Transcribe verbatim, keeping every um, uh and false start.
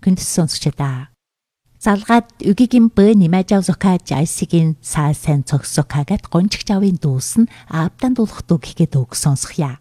Күндэс сонсогчдаа. Залгаад үгигийн бö нэмэж авсокаа жайсигийн саа сайн цогсокааgat гончигч авын дүүс нь аавдан дуулах дуу гэхэд үг сонсох яа.